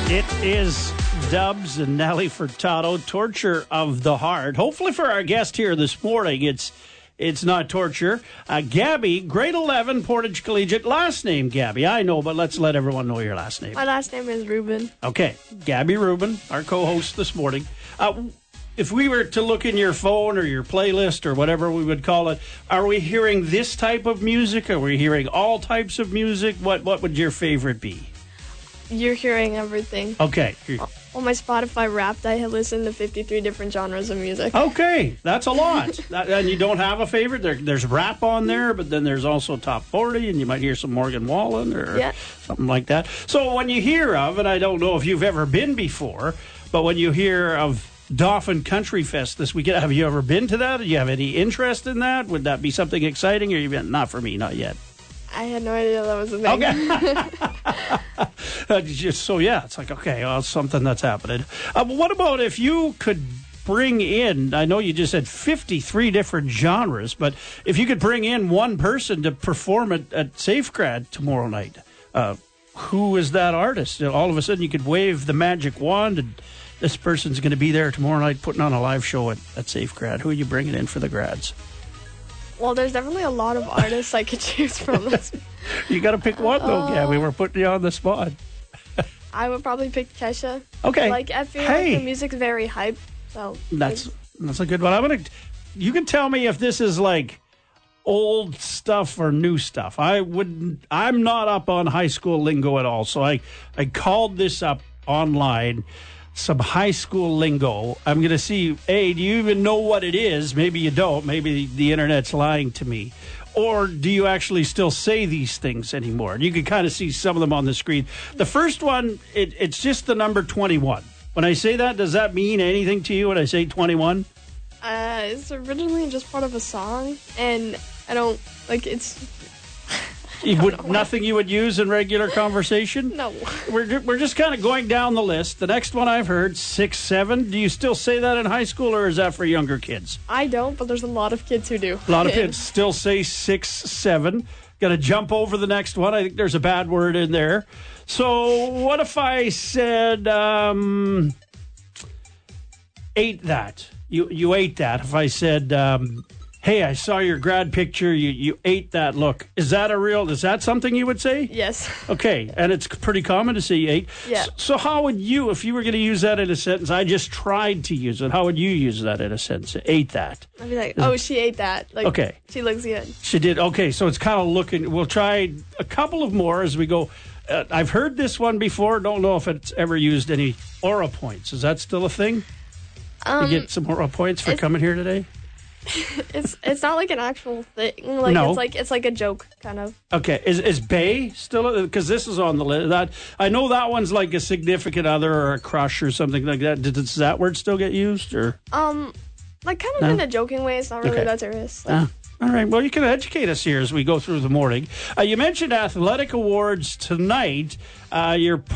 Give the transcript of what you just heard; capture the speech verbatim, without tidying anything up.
It is Dubs and Nelly Furtado, Torture of the Heart. Hopefully for our guest here this morning, it's it's not torture. Uh, Gabby, grade eleven, Portage Collegiate. Last name, Gabby, I know, but let's let everyone know your last name. My last name is Ruben. Okay, Gabby Rubin, our co-host this morning. Uh, if we were to look in your phone or your playlist or whatever we would call it, are we hearing this type of music? Are we hearing all types of music? What What would your favorite be? You're hearing everything. Okay. On my Spotify Wrapped, I have listened to fifty-three different genres of music. Okay, that's a lot. that, and you don't have a favorite? There, there's rap on there, but then there's also top forty, and you might hear some Morgan Wallen or yeah. something like that. So when you hear of, and I don't know if you've ever been before, but when you hear of Dauphin Country Fest this weekend, have you ever been to that? Do you have any interest in that? Would that be something exciting, or you been, not for me, not yet? I had no idea that was a thing. Okay. uh, just, so, yeah, it's like, okay, well, something that's happening. Uh, but what about if you could bring in, I know you just said fifty-three different genres, but if you could bring in one person to perform at, at Safegrad tomorrow night, uh, who is that artist? All of a sudden you could wave the magic wand and this person's going to be there tomorrow night putting on a live show at, at Safegrad. Who are you bringing in for the grads? Well, there's definitely a lot of artists I could choose from. You got to pick one, though, uh, Gabby. We're putting you on the spot. I would probably pick Kesha. Okay. Like, I feel hey. like the music's very hype. So That's that's a good one. I'm gonna. You can tell me if this is like old stuff or new stuff. I wouldn't. I'm not up on high school lingo at all. So I I called this up online. Some high school lingo. I'm going to see, A, do you even know what it is? Maybe you don't. Maybe the internet's lying to me. Or do you actually still say these things anymore? And you can kind of see some of them on the screen. The first one, it, it's just the number twenty-one. When I say that, does that mean anything to you when I say twenty-one? Uh, it's originally just part of a song, and I don't, like, it's... You would, nothing you would use in regular conversation? No. We're, we're just kind of going down the list. The next one I've heard, six, seven. Do you still say that in high school, or is that for younger kids? I don't, but there's a lot of kids who do. A lot of kids still say six, seven. Got to jump over the next one. I think there's a bad word in there. So what if I said, um, ate that? You, you ate that. If I said... Um, hey, I saw your grad picture. You you ate that look. Is that a real, is that something you would say? Yes. Okay, and it's pretty common to say you ate. Yeah. So, so how would you, if you were going to use that in a sentence, I just tried to use it, how would you use that in a sentence? Ate that. I'd be like, oh, she ate that. Like, okay. She looks good. She did. Okay, so it's kind of looking, we'll try a couple of more as we go. Uh, I've heard this one before. Don't know if it's ever used any aura points. Is that still a thing? Um, you get some aura points for coming here today? it's it's not like an actual thing. Like no. it's like it's like a joke kind of. Okay, is is Bay still? Because this is on the list. That I know that one's like a significant other or a crush or something like that. Does that word still get used or? Um, like kind of no? in a joking way. It's not really okay. that serious. Like, ah, all right. Well, you can educate us here as we go through the morning. Uh, you mentioned athletic awards tonight. Uh, you're